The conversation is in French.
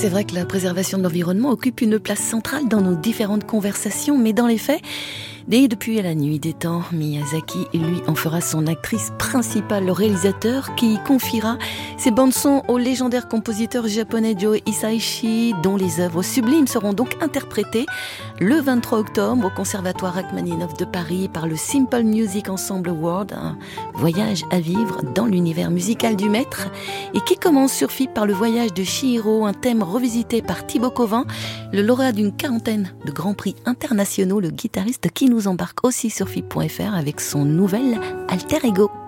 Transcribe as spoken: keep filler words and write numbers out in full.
C'est vrai que la préservation de l'environnement occupe une place centrale dans nos différentes conversations, mais dans les faits, dès depuis la nuit des temps, Miyazaki, lui, en fera son actrice principale, le réalisateur qui confiera ses bandes-sons au légendaire compositeur japonais Joe Hisaishi, dont les œuvres sublimes seront donc interprétées le vingt-trois octobre au Conservatoire Rachmaninov de Paris par le Simple Music Ensemble World, un voyage à vivre dans l'univers musical du maître, et qui commence sur F I P par le voyage de Chihiro, un thème revisité par Thibaut Covin, le lauréat d'une quarantaine de grands prix internationaux, le guitariste qui nous embarque aussi sur F I P point F R avec son nouvel alter ego.